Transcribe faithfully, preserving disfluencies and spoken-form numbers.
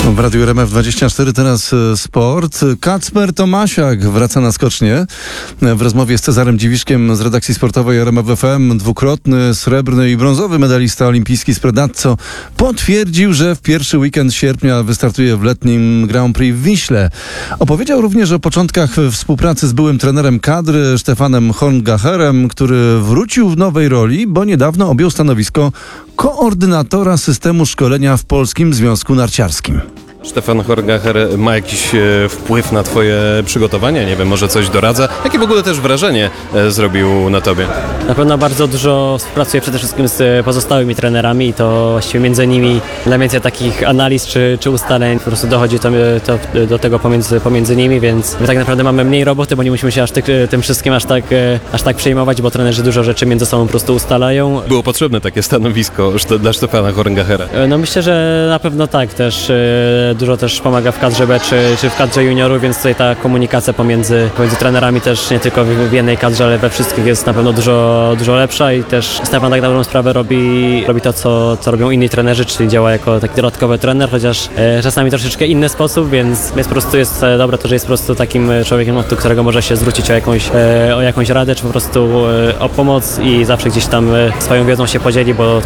W Radiu R M F dwadzieścia cztery teraz sport. Kacper Tomasiak wraca na skocznie. W rozmowie z Cezarem Dziwiszkiem z redakcji sportowej R M F F M dwukrotny srebrny i brązowy medalista olimpijski z Predazzo potwierdził, że w pierwszy weekend sierpnia wystartuje w letnim Grand Prix w Wiśle. Opowiedział również o początkach współpracy z byłym trenerem kadry Stefanem Horngacherem, który wrócił w nowej roli, bo niedawno objął stanowisko koordynatora systemu szkolenia w Polskim Związku Narciarskim. Stefan Horngacher ma jakiś e, wpływ na twoje przygotowanie? Nie wiem, może coś doradza? Jakie w ogóle też wrażenie e, zrobił na tobie? Na pewno bardzo dużo współpracuję przede wszystkim z pozostałymi trenerami i to właściwie między nimi dla więcej takich analiz czy, czy ustaleń po prostu dochodzi to, to, do tego pomiędzy, pomiędzy nimi, więc my tak naprawdę mamy mniej roboty, bo nie musimy się aż ty, tym wszystkim aż tak, aż tak przejmować, bo trenerzy dużo rzeczy między sobą po prostu ustalają. Było potrzebne takie stanowisko dla Stefana Horngachera? No myślę, że na pewno tak też. Dużo też pomaga w kadrze B czy, czy w kadrze juniorów, więc tutaj ta komunikacja pomiędzy, pomiędzy trenerami też nie tylko w, w jednej kadrze, ale we wszystkich jest na pewno dużo, dużo lepsza i też Stefan tak na dobrą sprawę robi, robi to, co, co robią inni trenerzy, czyli działa jako taki dodatkowy trener, chociaż e, czasami troszeczkę inny sposób, więc, więc po prostu jest e, dobre to, że jest po prostu takim człowiekiem, do którego może się zwrócić o jakąś, e, o jakąś radę, czy po prostu e, o pomoc i zawsze gdzieś tam e, swoją wiedzą się podzieli, bo